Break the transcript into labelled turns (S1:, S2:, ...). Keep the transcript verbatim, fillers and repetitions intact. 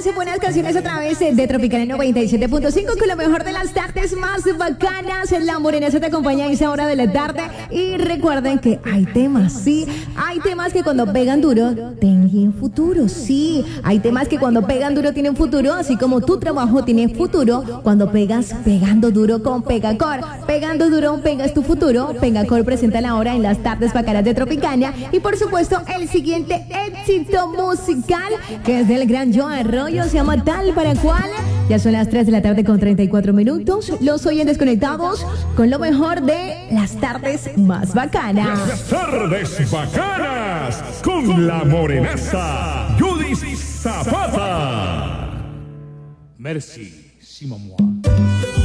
S1: buenas y buenas canciones a través de Tropicana noventa y siete punto cinco con lo mejor de las tardes más bacanas. La Morenaza te acompaña a esa hora de la tarde. Y recuerden que hay temas, sí. Hay temas que cuando pegan duro tienen futuro, sí. Hay temas que cuando pegan duro tienen futuro, así como tu trabajo tiene futuro cuando pegas pegando duro con Pegacor. Pegando duro, pegas tu futuro. Pegacor presenta la hora en las tardes bacanas de Tropicana. Y por supuesto, el siguiente éxito musical, que es del gran Joe Arroyo, se llama Tal para Cual. Ya son las tres de la tarde con treinta y cuatro minutos. Los oyen desconectados con lo mejor de las tardes más bacanas.
S2: Las tardes bacanas con la Morenaza, Judith Zapata.
S3: Merci, Simon Mois.